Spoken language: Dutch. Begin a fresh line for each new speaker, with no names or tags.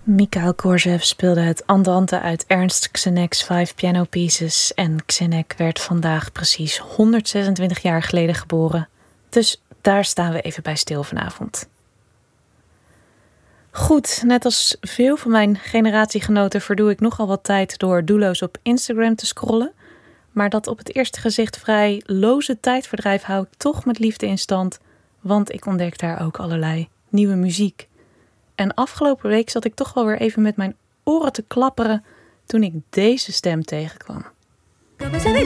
Mikhail Gorzev speelde het Andante uit Ernst Ksenek's 5 Piano Pieces en Ksenek werd vandaag precies 126 jaar geleden geboren. Dus daar staan we even bij stil vanavond. Goed, net als veel van mijn generatiegenoten verdoe ik nogal wat tijd door doelloos op Instagram te scrollen. Maar dat op het eerste gezicht vrij loze tijdverdrijf hou ik toch met liefde in stand, want ik ontdek daar ook allerlei nieuwe muziek. En afgelopen week zat ik toch wel weer even met mijn oren te klapperen toen ik deze stem tegenkwam.
Yo pensé de